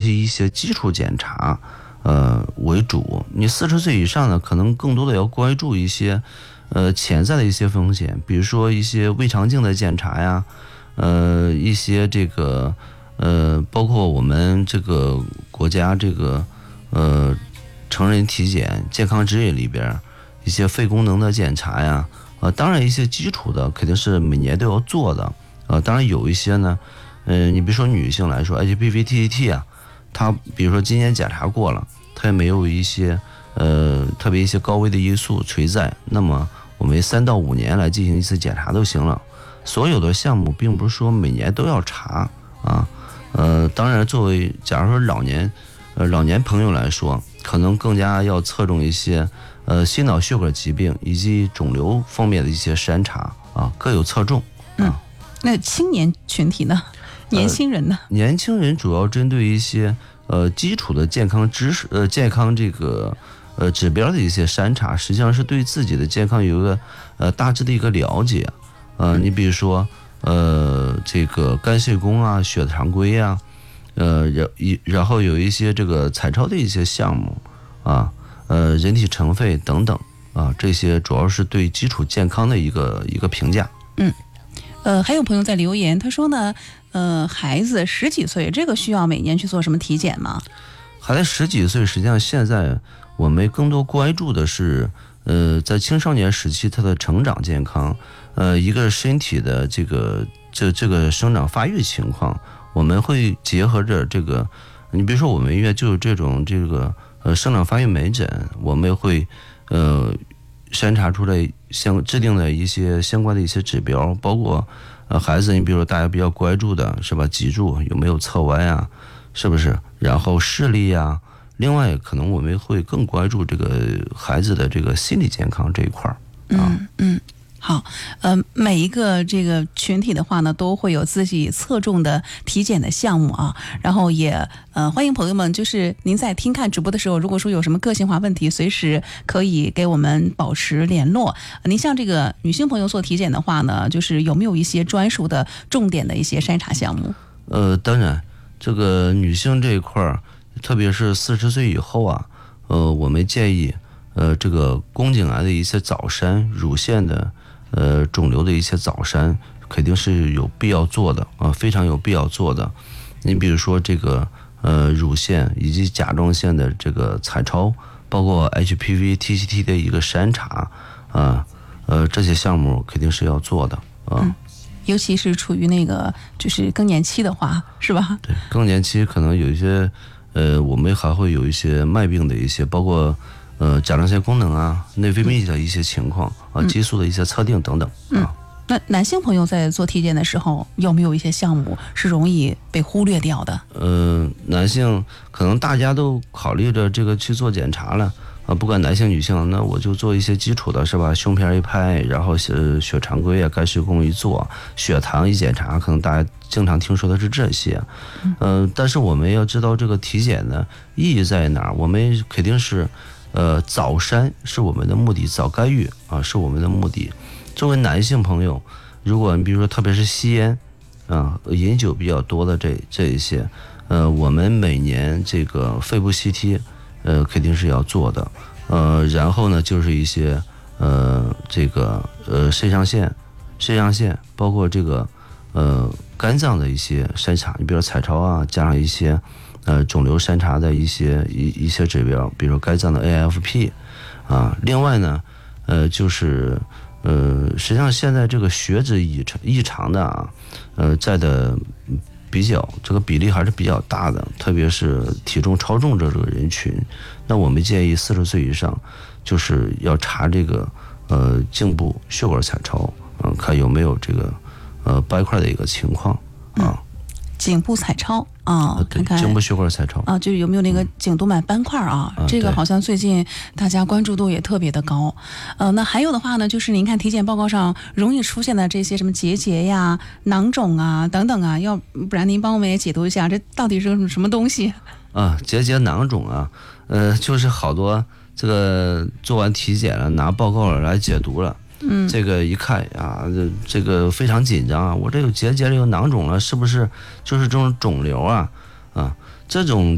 一些基础检查为主。你40岁以上呢，可能更多的要关注一些潜在的一些风险，比如说一些胃肠镜的检查呀，一些这个包括我们这个国家这个成人体检健康指引里边一些肺功能的检查呀，当然一些基础的肯定是每年都要做的，当然有一些呢，你比如说女性来说 HPV、TCT 啊，它比如说今年检查过了，它也没有一些特别一些高危的因素存在，那么我们3到5年来进行一次检查都行了。所有的项目并不是说每年都要查啊，当然作为假如说老年朋友来说，可能更加要侧重一些心脑血管疾病以及肿瘤方面的一些筛查啊，各有侧重啊。 那青年群体呢？年轻人呢？ 年轻人主要针对一些基础的健康知识健康这个指标的一些筛查，实际上是对自己的健康有一个大致的一个了解。你比如说这个肝肾功啊、血常规啊，然后有一些这个彩超的一些项目啊，人体成分等等啊，这些主要是对基础健康的一个评价。 还有朋友在留言，他说呢，孩子10几岁，这个需要每年去做什么体检吗？ 孩子10几岁，实际上现在我们更多关注的是，在青少年时期他的成长健康，一个身体的这个生长发育情况，我们会结合着这个，你比如说我们医院就有这个生长发育门诊，我们会筛查出来制定的一些相关的一些指标，包括孩子，你比如说大家比较关注的是吧，脊柱有没有侧弯啊，是不是？然后视力啊，另外可能我们会更关注这个孩子的这个心理健康这一块啊。 好，每一个这个群体的话呢，都会有自己侧重的体检的项目啊，然后也欢迎朋友们，就是您在听看直播的时候，如果说有什么个性化问题，随时可以给我们保持联络。您像这个女性朋友做体检的话呢，就是有没有一些专属的重点的一些筛查项目？ 当然，这个女性这一块，特别是40岁以后啊，我们建议这个宫颈癌的一些早筛、乳腺的肿瘤的一些早筛肯定是有必要做的啊，非常有必要做的。你比如说这个乳腺以及甲状腺的这个彩超，包括 HPV、TCT 的一个筛查啊，这些项目肯定是要做的啊。 尤其是处于那个就是更年期的话，是吧？ 对，更年期可能有一些我们还会有一些脉病的一些，包括甲状腺功能啊、内分泌的一些情况啊、激素的一些测定等等啊。 那男性朋友在做体检的时候，有没有一些项目是容易被忽略掉的？ 男性可能大家都考虑着这个去做检查了啊，不管男性女性，那我就做一些基础的，是吧？胸片一拍，然后血常规啊、肝肾功一做，血糖一检查，可能大家经常听说的是这些。但是我们要知道这个体检呢意义在哪儿？我们肯定是早筛是我们的目的，早干预啊是我们的目的。作为男性朋友，如果你比如说特别是吸烟啊、饮酒比较多的这一些，我们每年这个肺部 CT 肯定是要做的，然后呢就是一些这个肾上腺，包括这个肝脏的一些筛查，你比如说彩超啊，加上一些肿瘤筛查的一些指标，比如说肝脏的 AFP 啊。另外呢就是实际上现在这个血脂异常的啊，在的这个比例还是比较大的，特别是体重超重这个人群，那我们建议40岁以上就是要查这个颈部血管彩超，看有没有这个斑块的一个情况啊。 颈部彩超啊，看看颈部血管彩超啊，就是有没有那个颈动脉斑块啊？这个好像最近大家关注度也特别的高。那还有的话呢，就是您看体检报告上容易出现的这些什么结节呀、囊肿啊等等啊，要不然您帮我们也解读一下，这到底是什么东西啊？结节、囊肿啊，就是好多这个做完体检了，拿报告了来解读了。这个一看啊，这个非常紧张啊！我这有结节了，有囊肿了，是不是就是这种肿瘤啊？这种